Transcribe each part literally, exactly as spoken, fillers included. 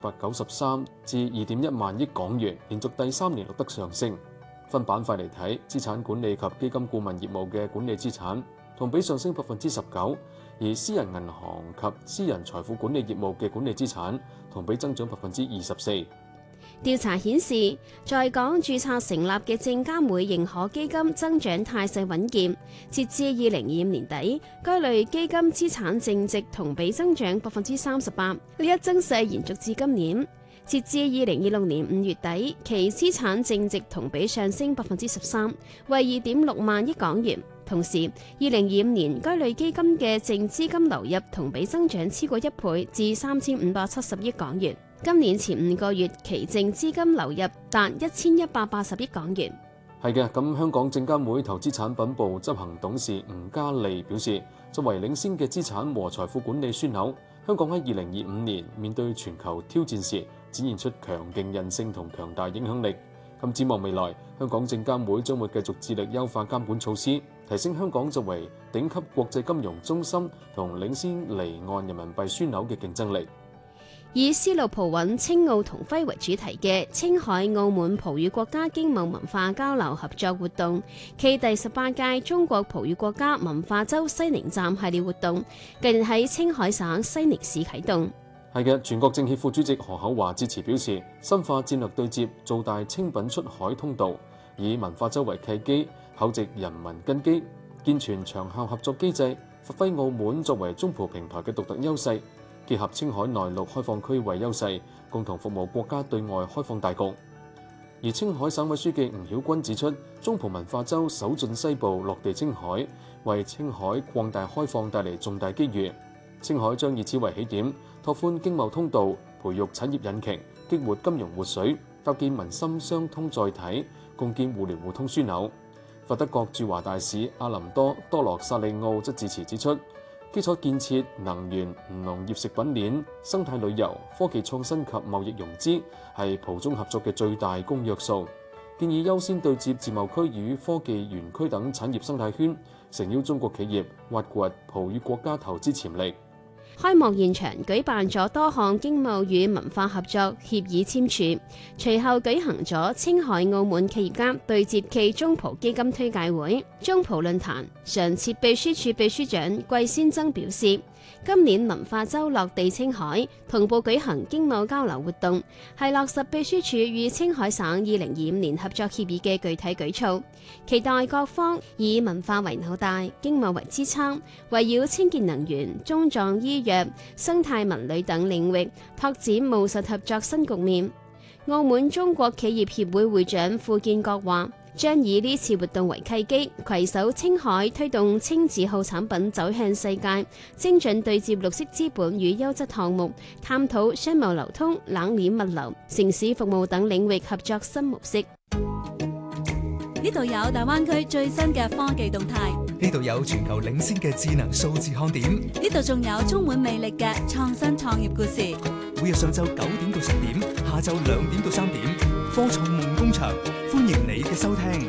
百九十三至二點一萬億港元，連續第三年錄得上升。分板塊嚟睇，資產管理及基金顧問業務嘅管理資產同比上升百分之十九，而私人銀行及私人財富管理業務嘅管理資產同比增長百分之二十四。 調查顯示，在港註冊成立嘅證監會認可基金增長態勢穩健，截至二零二五年底，該類基金資產淨值同比增長百分之三十八，呢一增勢延續至今年。截至二零二六年五月底，其資產淨值同比上升百分之十三，為二點六萬億港元。同時，二零二五年該類基金嘅淨資金流入同比增長超過一倍，至三千五百七十億港元。今年前五個月，其淨資金流入達一千一百八十億港元。 係嘅，咁香港證監會投資產品部執行董事吳嘉莉表示，作為領先嘅資產和財富管理樞紐，香港喺二零二五年面對全球挑戰時，展現出強勁韌性同強大影響力。咁展望未來，香港證監會將會繼續致力優化監管措施，提升香港作為頂級國際金融中心同領先離岸人民幣樞紐嘅競爭力。 以絲路葡韻、青奧同徽為主題嘅青海澳門葡語國家經貿文化交流合作活動暨第十八屆中國葡語國家文化周西寧站系列活動，近日喺青海省西寧市啟動。 係嘅，全國政協副主席何厚鏵致辭表示，深化戰略對接，做大青品出海通道，以文化周為契機，厚植人民根基，健全長效合作機制，發揮澳門作為中葡平台嘅獨特優勢，結合青海內陸開放區為優勢，共同服務國家對外開放大局。而青海省委書記吳曉軍指出，中葡文化周首進西部，落地青海，為青海擴大開放帶嚟重大機遇。青海將以此為起點，拓寬經貿通道，培育產業引擎，激活金融活水，搭建民心相通載體，共建互聯互通樞紐。法德國駐華大使阿林多多羅薩利奧則致辭指出，基礎建設、能源、農業食品鏈、生態旅遊、科技創新及貿易融資係葡中合作嘅最大公約數，建議優先對接自貿區與科技園區等產業生態圈，誠邀中國企業挖掘葡語國家投資潛力。 開幕現場舉辦咗多項經貿與文化合作協議簽署，隨後舉行咗青海澳門企業家對接暨中葡基金推介會、中葡論壇。常設秘書處秘書長季先增表示，今年文化周落地青海，同步舉行經貿交流活動，係落實秘書處與青海省二零二五年合作協議嘅具體舉措。期待各方以文化為紐帶，經貿為支撐，圍繞清潔能源、中壯醫藥、生態文旅等領域拓展務實合作新局面。澳門中國企業協會會長傅建國話，將以呢次活動為契機，攜手青海推動青字號產品走向世界，精準對接綠色資本與優質項目，探討商貿流通、冷鏈物流、城市服務等領域合作新模式。 呢度有大灣區最新嘅科技動態， 呢度有全球領先嘅智能數字看點， 呢度仲有充滿魅力嘅創新創業故事。 每日上晝九點到十點，下晝兩點到三點，科創夢工場，歡迎你嘅收聽。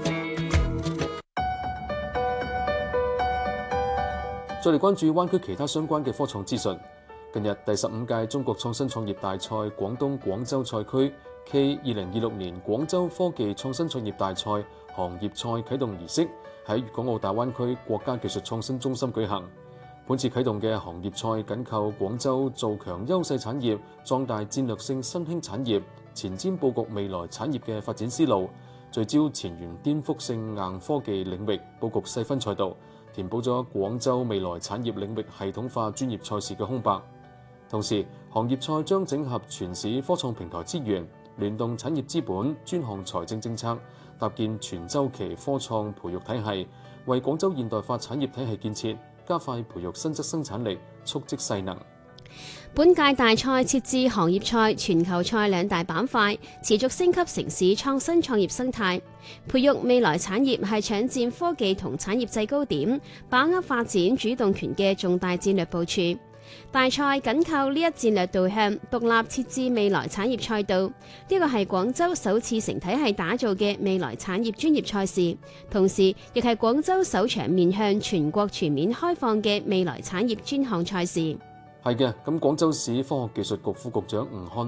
再嚟關注灣區其他相關嘅科創資訊。近日第十五屆中國創新創業大賽廣東廣州賽區暨二零二六年廣州科技創新創業大賽行業賽啟動儀式喺粵港澳大灣區國家技術創新中心舉行。本次啟動嘅行業賽緊扣廣州做強優勢產業、壯大戰略性新興產業、前瞻佈局未來產業嘅發展思路，聚焦前沿顛覆性硬科技領域佈局細分賽道，填補咗廣州未來產業領域系統化專業賽事嘅空白。同時，行業賽將整合全市科創平台資源，聯動產業資本、專項財政政策，搭建全周期科創培育體系，為廣州現代化產業體系建設加快培育新質生產力，蓄積勢能。 本屆大賽設置行業賽、全球賽兩大板塊，持續升級城市創新創業生態，培育未來產業係搶佔科技同產業制高點、把握發展主動權嘅重大戰略部署。大賽緊扣呢一戰略導向，獨立設置未來產業賽道，呢個係廣州首次成體系打造嘅未來產業專業賽事，同時亦係廣州首場面向全國全面開放嘅未來產業專項賽事。 係係嘅，咁廣州市科學技術局副局長吳漢